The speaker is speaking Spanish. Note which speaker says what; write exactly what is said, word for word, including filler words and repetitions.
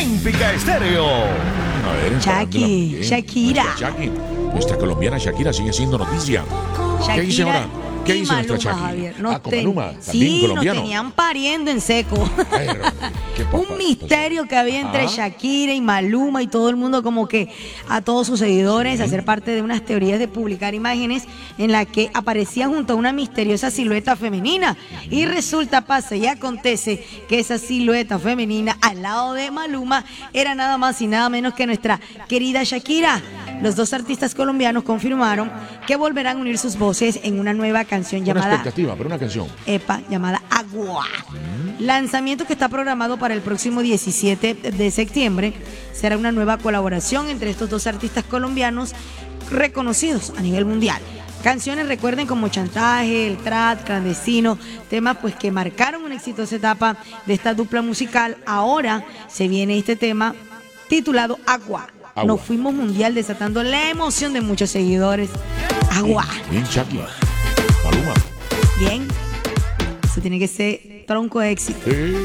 Speaker 1: Olímpica Estéreo.
Speaker 2: A ver,
Speaker 3: Shaki, Shakira.
Speaker 2: Nuestra Shaki, nuestra colombiana Shakira sigue siendo noticia.
Speaker 3: Shakira
Speaker 2: ¿Qué dice ahora? ¿Qué
Speaker 3: y
Speaker 2: dice
Speaker 3: Maluma,
Speaker 2: nuestra Shaki?
Speaker 3: Javier. No
Speaker 2: ah, con
Speaker 3: ten-
Speaker 2: Maluma, también
Speaker 3: sí,
Speaker 2: colombiano.
Speaker 3: nos tenían pariendo en seco.
Speaker 2: Pero, ¿qué pasa?
Speaker 3: Un misterio que había entre
Speaker 2: Ah.
Speaker 3: Shakira y Maluma y todo el mundo como que a todos sus seguidores hacer parte de unas teorías de publicar imágenes en las que aparecía junto a una misteriosa silueta femenina. Y resulta, pasa y acontece que esa silueta femenina al lado de Maluma era nada más y nada menos que nuestra querida Shakira. Los dos artistas colombianos confirmaron que volverán a unir sus voces en una nueva canción
Speaker 2: Una
Speaker 3: llamada
Speaker 2: expectativa, pero una canción.
Speaker 3: Epa, llamada Agua. Lanzamiento que está programado para el próximo diecisiete de septiembre. Será una nueva colaboración entre estos dos artistas colombianos reconocidos a nivel mundial. Canciones, recuerden, como Chantaje, El Trat, Clandestino, temas pues que marcaron una exitosa etapa de esta dupla musical. Ahora se viene este tema titulado Agua.
Speaker 2: Agua.
Speaker 3: Nos fuimos mundial desatando la emoción de muchos seguidores. Agua.
Speaker 2: Bien, Shaki. Maluma.
Speaker 3: Bien. Eso tiene que ser tronco de éxito.
Speaker 2: Sí.